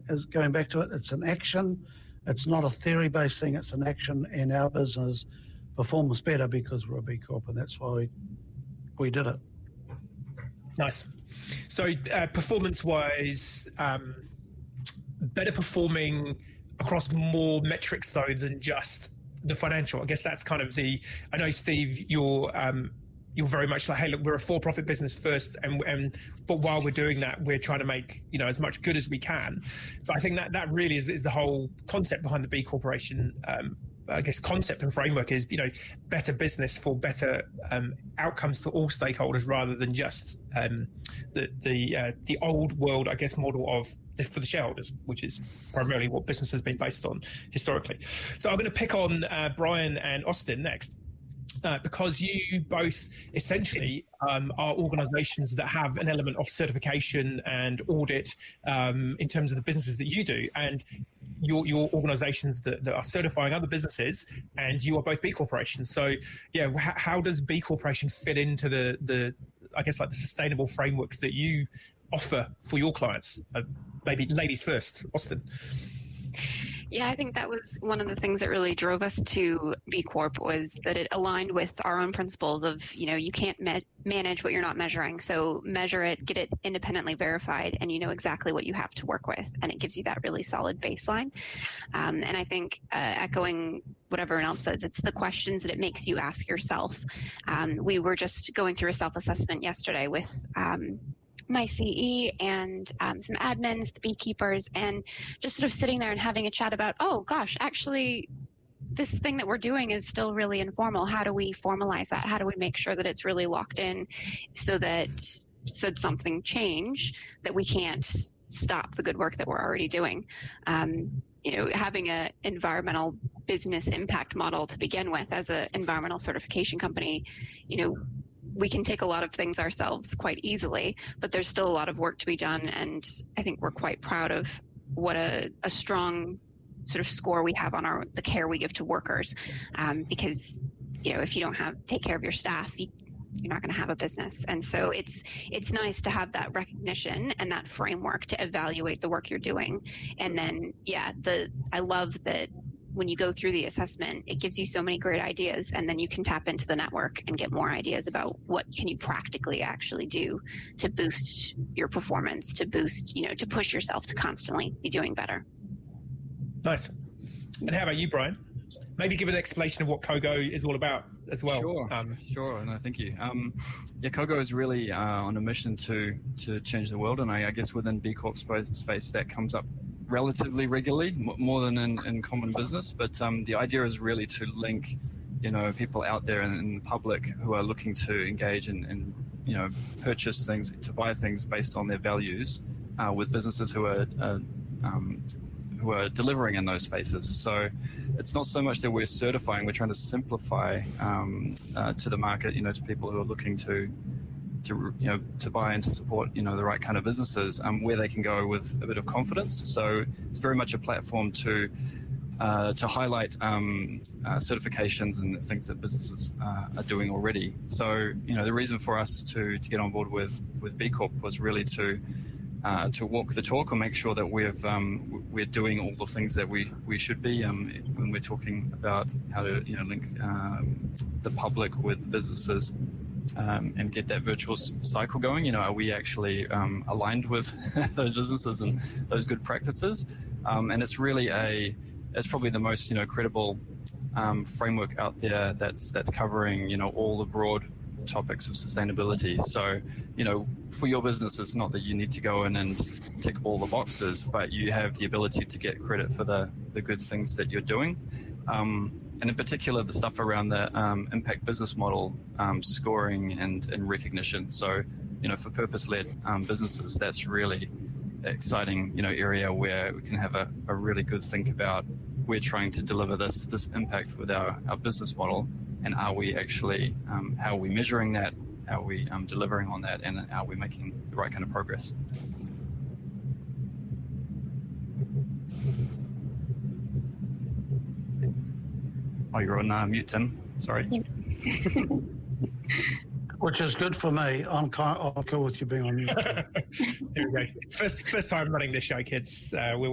is going back to it. It's an action. It's not a theory-based thing. It's an action, and our business performs better because we're a B Corp, and that's why we did it. Nice. So performance-wise, better performing across more metrics though than just the financial. I guess that's kind of I know, Steve, you're very much like, hey, look, we're a for-profit business first, but while we're doing that, we're trying to make, as much good as we can. But I think that really is the whole concept behind the B Corporation. I guess concept and framework is, better business for better outcomes to all stakeholders, rather than just the old world, I guess, model of for the shareholders, which is primarily what business has been based on historically. So I'm going to pick on Brian and Austin next. Because you both essentially are organizations that have an element of certification and audit in terms of the businesses that you do, and your organizations that are certifying other businesses, and you are both B corporations. So yeah, how does B Corporation fit into the I guess like the sustainable frameworks that you offer for your clients? Maybe ladies first, Austin. Yeah, I think that was one of the things that really drove us to B Corp, was that it aligned with our own principles of, you can't manage what you're not measuring. So measure it, get it independently verified, and you know exactly what you have to work with. And it gives you that really solid baseline. And I think echoing what everyone else says, it's the questions that it makes you ask yourself. We were just going through a self-assessment yesterday with my CE and some admins, the beekeepers, and just sort of sitting there and having a chat about, oh gosh, actually this thing that we're doing is still really informal. How do we formalize that? How do we make sure that it's really locked in so that should something change, that we can't stop the good work that we're already doing? Having an environmental business impact model to begin with as an environmental certification company, we can take a lot of things ourselves quite easily, but there's still a lot of work to be done. And I think we're quite proud of what a strong sort of score we have on the care we give to workers. Because, if you don't take care of your staff, you're not going to have a business. And so it's nice to have that recognition and that framework to evaluate the work you're doing. And then, I love that when you go through the assessment, it gives you so many great ideas, and then you can tap into the network and get more ideas about what can you practically actually do to boost your performance, to boost, to push yourself to constantly be doing better. Nice. And how about you, Brian? Maybe give an explanation of what Kogo is all about as well. Sure. No, thank you. Kogo is really on a mission to change the world, and I guess within B Corp space that comes up relatively regularly, more than in common business. But the idea is really to link, people out there in the public who are looking to engage and purchase things, to buy things based on their values, with businesses who are delivering in those spaces. So it's not so much that we're certifying; we're trying to simplify to the market, to people who are looking to buy and to support, the right kind of businesses, where they can go with a bit of confidence. So it's very much a platform to highlight certifications and things that businesses are doing already. So, the reason for us to get on board with B Corp was really to walk the talk and make sure that we're doing all the things that we should be when we're talking about how to link the public with businesses. And get that virtuous cycle going. Are we actually aligned with those businesses and those good practices? And it's really it's probably the most credible framework out there that's covering all the broad topics of sustainability. So for your business, it's not that you need to go in and tick all the boxes, but you have the ability to get credit for the good things that you're doing. And in particular, the stuff around the impact business model scoring and recognition. So, for purpose-led businesses, that's really exciting, area where we can have a really good think about, we're trying to deliver this impact with our business model, and are we actually, how are we measuring that? How are we delivering on that? And are we making the right kind of progress? Oh, you're on mute, Tim. Sorry. Which is good for me. I'm cool with you being on mute. There we go. First time running this show, kids.